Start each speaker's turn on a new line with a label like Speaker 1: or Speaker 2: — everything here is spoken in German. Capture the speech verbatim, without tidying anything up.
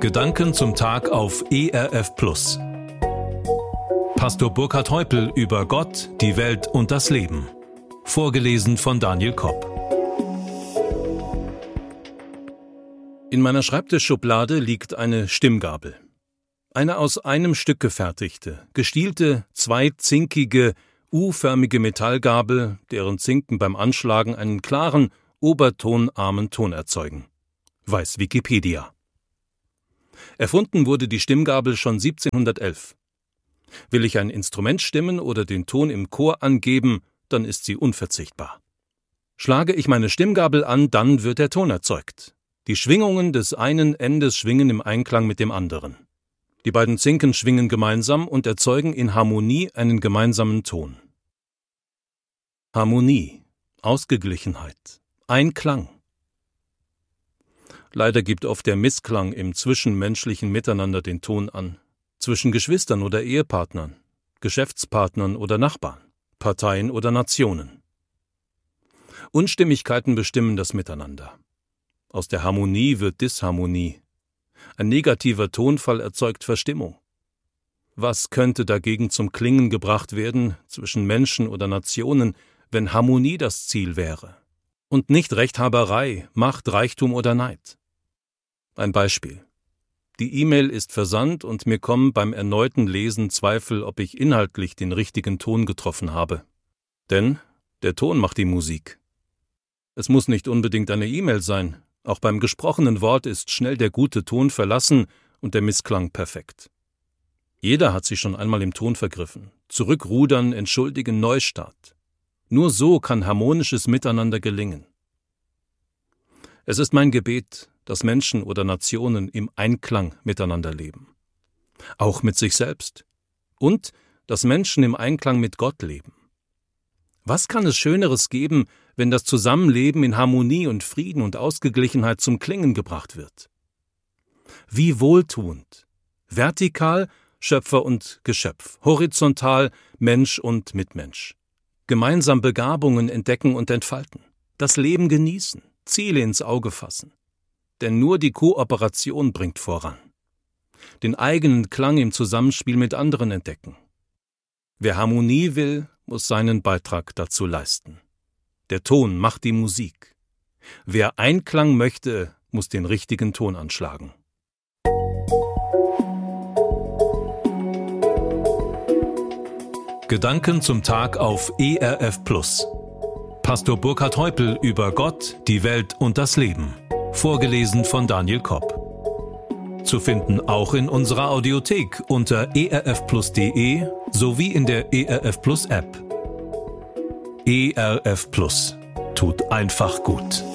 Speaker 1: Gedanken zum Tag auf E R F Plus. Pastor Burkhard Heupel über Gott, die Welt und das Leben. Vorgelesen von Daniel Kopp. In meiner Schreibtischschublade liegt eine Stimmgabel. Eine aus einem Stück gefertigte, gestielte, zweizinkige, U-förmige Metallgabel, deren Zinken beim Anschlagen einen klaren, obertonarmen Ton erzeugen. Weiß Wikipedia. Erfunden wurde die Stimmgabel schon siebzehnhundertelf. Will ich ein Instrument stimmen oder den Ton im Chor angeben, dann ist sie unverzichtbar. Schlage ich meine Stimmgabel an, dann wird der Ton erzeugt. Die Schwingungen des einen Endes schwingen im Einklang mit dem anderen. Die beiden Zinken schwingen gemeinsam und erzeugen in Harmonie einen gemeinsamen Ton. Harmonie, Ausgeglichenheit, Einklang. Leider gibt oft der Missklang im zwischenmenschlichen Miteinander den Ton an. Zwischen Geschwistern oder Ehepartnern, Geschäftspartnern oder Nachbarn, Parteien oder Nationen. Unstimmigkeiten bestimmen das Miteinander. Aus der Harmonie wird Disharmonie. Ein negativer Tonfall erzeugt Verstimmung. Was könnte dagegen zum Klingen gebracht werden zwischen Menschen oder Nationen, wenn Harmonie das Ziel wäre? Und nicht Rechthaberei, Macht, Reichtum oder Neid. Ein Beispiel. Die E-Mail ist versandt und mir kommen beim erneuten Lesen Zweifel, ob ich inhaltlich den richtigen Ton getroffen habe. Denn der Ton macht die Musik. Es muss nicht unbedingt eine E-Mail sein. Auch beim gesprochenen Wort ist schnell der gute Ton verlassen und der Missklang perfekt. Jeder hat sich schon einmal im Ton vergriffen. Zurückrudern, entschuldigen, Neustart. Nur so kann harmonisches Miteinander gelingen. Es ist mein Gebet, dass Menschen oder Nationen im Einklang miteinander leben. Auch mit sich selbst. Und dass Menschen im Einklang mit Gott leben. Was kann es Schöneres geben, wenn das Zusammenleben in Harmonie und Frieden und Ausgeglichenheit zum Klingen gebracht wird? Wie wohltuend. Vertikal Schöpfer und Geschöpf, horizontal Mensch und Mitmensch. Gemeinsam Begabungen entdecken und entfalten, das Leben genießen, Ziele ins Auge fassen. Denn nur die Kooperation bringt voran. Den eigenen Klang im Zusammenspiel mit anderen entdecken. Wer Harmonie will, muss seinen Beitrag dazu leisten. Der Ton macht die Musik. Wer Einklang möchte, muss den richtigen Ton anschlagen. Gedanken zum Tag auf E R F Plus. Pastor Burkhard Heupel über Gott, die Welt und das Leben. Vorgelesen von Daniel Kopp. Zu finden auch in unserer Audiothek unter e r f plus punkt d e sowie in der E R F Plus App. E R F Plus tut einfach gut.